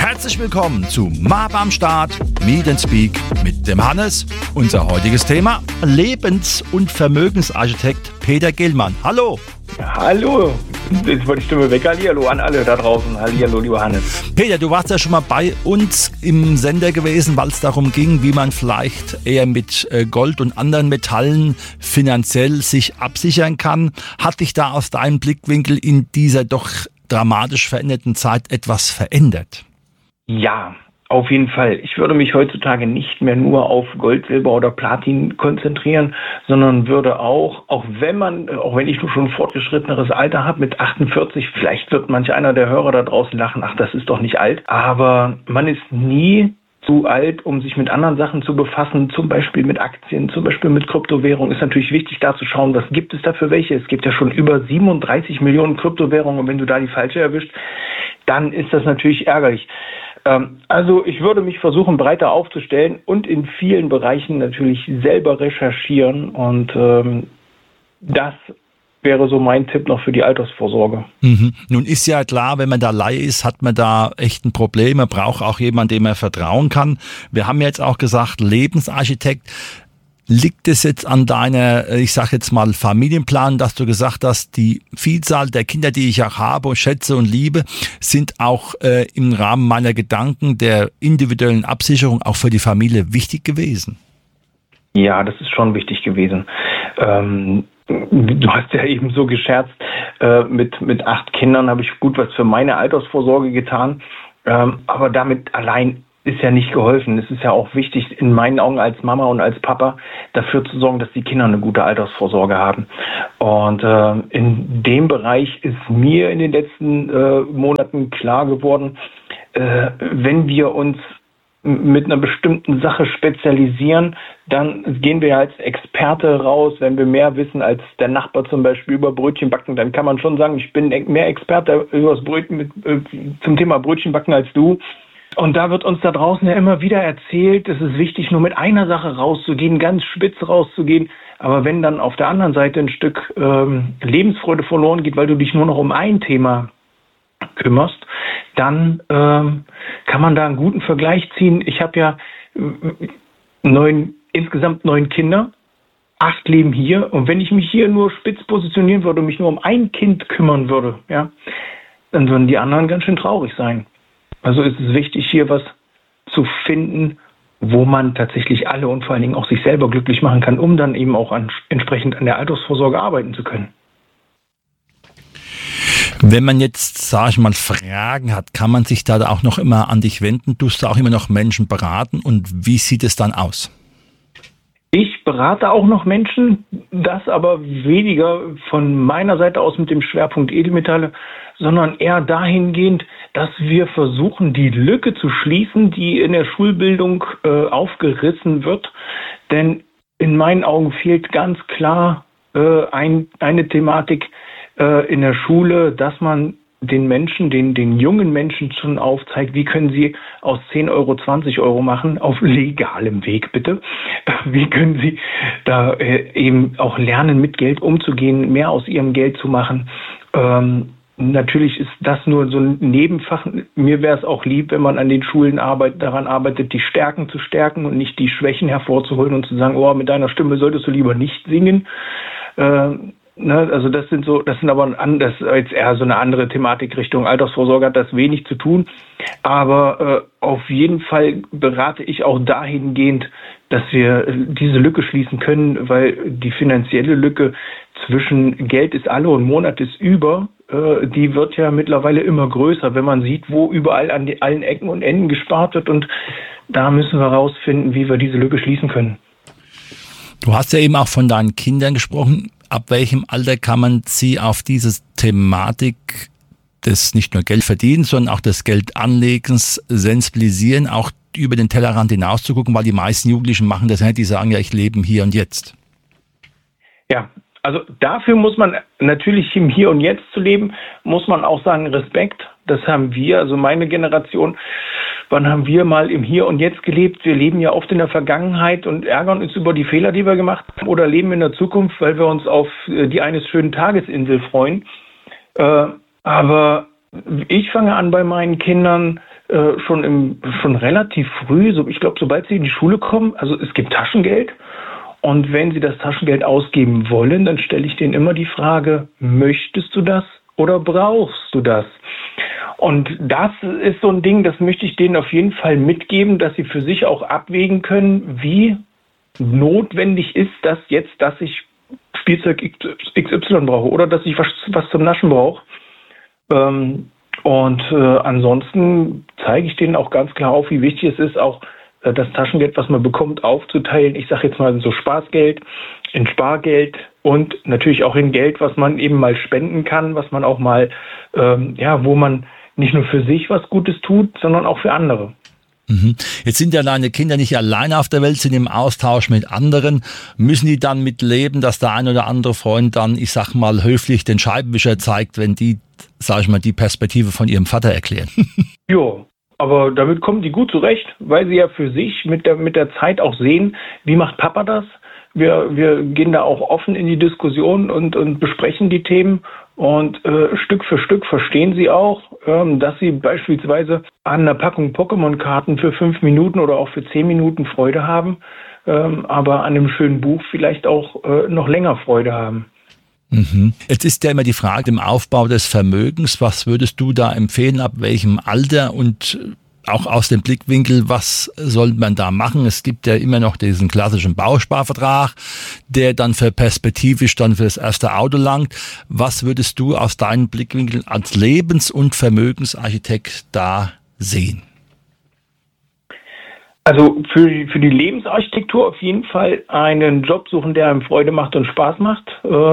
Herzlich willkommen zu MAP am Start, Meet and Speak mit dem Hannes. Unser heutiges Thema: Lebens- und Vermögensarchitekt Peter Gillmann. Hallo! Hallo! Jetzt war die Stimme weg. Hallihallo an alle da draußen. Hallihallo, lieber Hannes. Peter, du warst ja schon mal bei uns im Sender gewesen, weil es darum ging, wie man vielleicht eher mit Gold und anderen Metallen finanziell sich absichern kann. Hat dich da aus deinem Blickwinkel in dieser doch dramatisch veränderten Zeit etwas verändert? Ja, auf jeden Fall. Ich würde mich heutzutage nicht mehr nur auf Gold, Silber oder Platin konzentrieren, sondern würde auch wenn ich schon ein fortgeschritteneres Alter habe mit 48, vielleicht wird manch einer der Hörer da draußen lachen, ach, das ist doch nicht alt, aber man ist nie zu alt, um sich mit anderen Sachen zu befassen, zum Beispiel mit Aktien, zum Beispiel mit Kryptowährungen. Ist natürlich wichtig, da zu schauen, was gibt es da für welche. Es gibt ja schon über 37 Millionen Kryptowährungen und wenn du da die falsche erwischt, dann ist das natürlich ärgerlich. Also ich würde mich versuchen, breiter aufzustellen und in vielen Bereichen natürlich selber recherchieren und das wäre so mein Tipp noch für die Altersvorsorge. Nun ist ja klar, wenn man da Laie ist, hat man da echt ein Problem. Man braucht auch jemanden, dem man vertrauen kann. Wir haben jetzt auch gesagt, Lebensarchitekt. Liegt es jetzt an deiner, ich sage jetzt mal, Familienplan, dass du gesagt hast, die Vielzahl der Kinder, die ich auch habe und schätze und liebe, sind auch im Rahmen meiner Gedanken der individuellen Absicherung auch für die Familie wichtig gewesen? Ja, das ist schon wichtig gewesen. Du hast ja eben so gescherzt, mit 8 Kindern habe ich gut was für meine Altersvorsorge getan, aber damit allein ist ja nicht geholfen. Es ist ja auch wichtig, in meinen Augen als Mama und als Papa dafür zu sorgen, dass die Kinder eine gute Altersvorsorge haben. Und in dem Bereich ist mir in den letzten Monaten klar geworden, wenn wir uns mit einer bestimmten Sache spezialisieren, dann gehen wir als Experte raus. Wenn wir mehr wissen als der Nachbar zum Beispiel über Brötchenbacken, dann kann man schon sagen, ich bin mehr Experte über das zum Thema Brötchenbacken als du. Und da wird uns da draußen ja immer wieder erzählt, es ist wichtig, nur mit einer Sache rauszugehen, ganz spitz rauszugehen. Aber wenn dann auf der anderen Seite ein Stück Lebensfreude verloren geht, weil du dich nur noch um ein Thema kümmerst, dann kann man da einen guten Vergleich ziehen. Ich habe ja insgesamt 9 Kinder, 8 leben hier. Und wenn ich mich hier nur spitz positionieren würde und mich nur um ein Kind kümmern würde, ja, dann würden die anderen ganz schön traurig sein. Also ist es wichtig, hier was zu finden, wo man tatsächlich alle und vor allen Dingen auch sich selber glücklich machen kann, um dann eben auch entsprechend an der Altersvorsorge arbeiten zu können. Wenn man jetzt, sage ich mal, Fragen hat, kann man sich da auch noch immer an dich wenden? Tust du auch immer noch Menschen beraten und wie sieht es dann aus? Ich berate auch noch Menschen, das aber weniger von meiner Seite aus mit dem Schwerpunkt Edelmetalle, sondern eher dahingehend, dass wir versuchen, die Lücke zu schließen, die in der Schulbildung aufgerissen wird. Denn in meinen Augen fehlt ganz klar eine Thematik in der Schule, dass man den Menschen, den jungen Menschen schon aufzeigt, wie können sie aus 10 Euro 20 Euro machen, auf legalem Weg bitte. Wie können sie da eben auch lernen, mit Geld umzugehen, mehr aus ihrem Geld zu machen. Natürlich ist das nur so ein Nebenfach. Mir wäre es auch lieb, wenn man an den Schulen daran arbeitet, die Stärken zu stärken und nicht die Schwächen hervorzuholen und zu sagen, oh, mit deiner Stimme solltest du lieber nicht singen. Also das sind aber das ist jetzt eher so eine andere Thematik Richtung Altersvorsorge, hat das wenig zu tun. Aber auf jeden Fall berate ich auch dahingehend, dass wir diese Lücke schließen können, weil die finanzielle Lücke zwischen Geld ist alle und Monat ist über, die wird ja mittlerweile immer größer, wenn man sieht, wo überall an allen Ecken und Enden gespart wird. Und da müssen wir herausfinden, wie wir diese Lücke schließen können. Du hast ja eben auch von deinen Kindern gesprochen. Ab welchem Alter kann man sie auf diese Thematik des nicht nur Geldverdienens, sondern auch des Geldanlegens sensibilisieren, auch über den Tellerrand hinaus zu gucken, weil die meisten Jugendlichen machen das nicht, die sagen ja, ich lebe im Hier und Jetzt. Ja, also dafür muss man natürlich im Hier und Jetzt zu leben, muss man auch sagen, Respekt, das haben wir, also meine Generation, wann haben wir mal im Hier und Jetzt gelebt? Wir leben ja oft in der Vergangenheit und ärgern uns über die Fehler, die wir gemacht haben oder leben in der Zukunft, weil wir uns auf die eines schönen Tagesinsel freuen. Aber ich fange an bei meinen Kindern, schon relativ früh, ich glaube, sobald sie in die Schule kommen, also es gibt Taschengeld. Und wenn sie das Taschengeld ausgeben wollen, dann stelle ich denen immer die Frage, möchtest du das oder brauchst du das? Und das ist so ein Ding, das möchte ich denen auf jeden Fall mitgeben, dass sie für sich auch abwägen können, wie notwendig ist das jetzt, dass ich Spielzeug XY brauche oder dass ich was zum Naschen brauche. Ansonsten zeige ich denen auch ganz klar auf, wie wichtig es ist, auch das Taschengeld, was man bekommt, aufzuteilen. Ich sage jetzt mal so Spaßgeld, in Spargeld und natürlich auch in Geld, was man eben mal spenden kann, was man auch mal, wo man nicht nur für sich was Gutes tut, sondern auch für andere. Jetzt sind ja deine Kinder nicht alleine auf der Welt, sind im Austausch mit anderen. Müssen die dann mitleben, dass der ein oder andere Freund dann, ich sag mal, höflich den Scheibenwischer zeigt, wenn die, sag ich mal, die Perspektive von ihrem Vater erklären? Jo, aber damit kommen die gut zurecht, weil sie ja für sich mit der Zeit auch sehen, wie macht Papa das? Wir gehen da auch offen in die Diskussion und besprechen die Themen. Und Stück für Stück verstehen sie auch, dass sie beispielsweise an einer Packung Pokémon-Karten für 5 Minuten oder auch für 10 Minuten Freude haben, aber an einem schönen Buch vielleicht auch noch länger Freude haben. Jetzt ist ja immer die Frage im Aufbau des Vermögens, was würdest du da empfehlen, ab welchem Alter und auch aus dem Blickwinkel, was soll man da machen? Es gibt ja immer noch diesen klassischen Bausparvertrag, der dann für perspektivisch dann für das erste Auto langt. Was würdest du aus deinem Blickwinkel als Lebens- und Vermögensarchitekt da sehen? Also für die Lebensarchitektur auf jeden Fall einen Job suchen, der einem Freude macht und Spaß macht.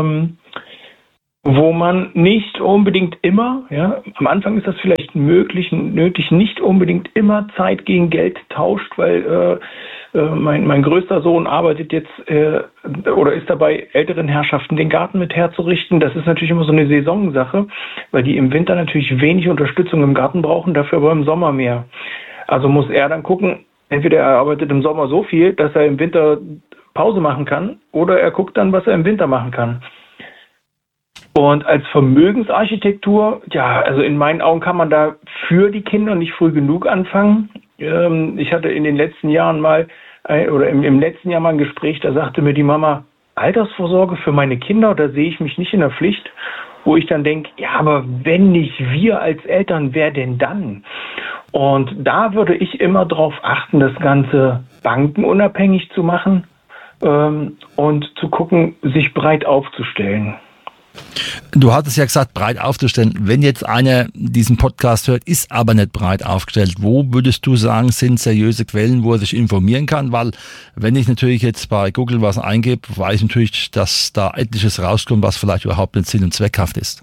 Wo man nicht unbedingt immer, am Anfang ist das vielleicht nötig, nicht unbedingt immer Zeit gegen Geld tauscht, weil mein größter Sohn arbeitet jetzt oder ist dabei, älteren Herrschaften den Garten mit herzurichten. Das ist natürlich immer so eine Saisonsache, weil die im Winter natürlich wenig Unterstützung im Garten brauchen, dafür aber im Sommer mehr. Also muss er dann gucken, entweder er arbeitet im Sommer so viel, dass er im Winter Pause machen kann, oder er guckt dann, was er im Winter machen kann. Und als Vermögensarchitektur, also in meinen Augen kann man da für die Kinder nicht früh genug anfangen. Ich hatte in den letzten Jahren im letzten Jahr mal ein Gespräch, da sagte mir die Mama, Altersvorsorge für meine Kinder, da sehe ich mich nicht in der Pflicht. Wo ich dann denke, aber wenn nicht wir als Eltern, wer denn dann? Und da würde ich immer darauf achten, das Ganze bankenunabhängig zu machen und zu gucken, sich breit aufzustellen. Du hattest ja gesagt, breit aufzustellen. Wenn jetzt einer diesen Podcast hört, ist aber nicht breit aufgestellt, wo würdest du sagen, sind seriöse Quellen, wo er sich informieren kann? Weil wenn ich natürlich jetzt bei Google was eingebe, weiß ich natürlich, dass da etliches rauskommt, was vielleicht überhaupt nicht sinn- und zweckhaft ist.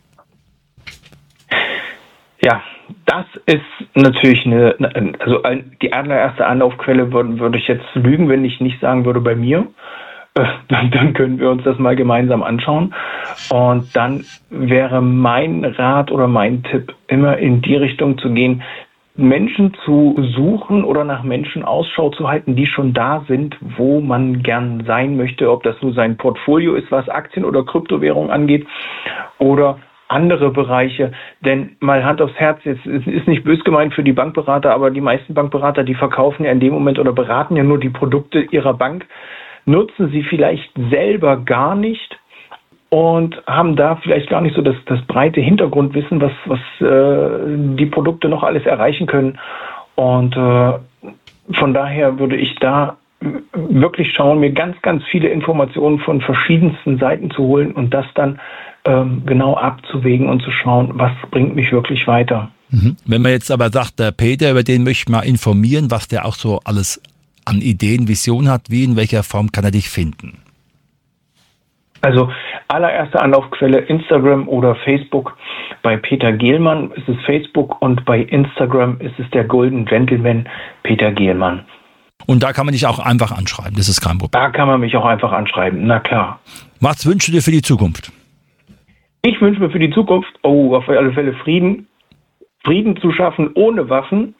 Ja, das ist natürlich die allererste Anlaufquelle würde ich jetzt lügen, wenn ich nicht sagen würde bei mir. Dann können wir uns das mal gemeinsam anschauen. Und dann wäre mein Rat oder mein Tipp, immer in die Richtung zu gehen, Menschen zu suchen oder nach Menschen Ausschau zu halten, die schon da sind, wo man gern sein möchte, ob das nur sein Portfolio ist, was Aktien oder Kryptowährung angeht oder andere Bereiche. Denn mal Hand aufs Herz, jetzt ist nicht bös gemeint für die Bankberater, aber die meisten Bankberater, die verkaufen ja in dem Moment oder beraten ja nur die Produkte ihrer Bank, nutzen sie vielleicht selber gar nicht und haben da vielleicht gar nicht so das breite Hintergrundwissen, was die Produkte noch alles erreichen können. Und von daher würde ich da wirklich schauen, mir ganz, ganz viele Informationen von verschiedensten Seiten zu holen und das dann genau abzuwägen und zu schauen, was bringt mich wirklich weiter. Wenn man jetzt aber sagt, der Peter, über den möchte ich mal informieren, was der auch so alles an Ideen, Visionen hat, wie in welcher Form kann er dich finden? Also allererste Anlaufquelle Instagram oder Facebook. Bei Peter Gehlmann ist es Facebook und bei Instagram ist es der Golden Gentleman Peter Gehlmann. Und da kann man dich auch einfach anschreiben, das ist kein Problem. Da kann man mich auch einfach anschreiben, na klar. Was wünschst du dir für die Zukunft? Ich wünsche mir für die Zukunft, auf alle Fälle Frieden zu schaffen ohne Waffen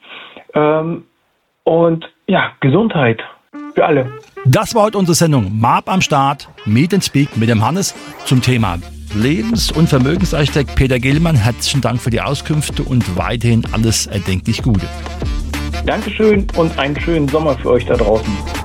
und Gesundheit für alle. Das war heute unsere Sendung MAP am Start, Meet and Speak mit dem Hannes zum Thema Lebens- und Vermögensarchitekt Peter Gehlmann. Herzlichen Dank für die Auskünfte und weiterhin alles erdenklich Gute. Dankeschön und einen schönen Sommer für euch da draußen.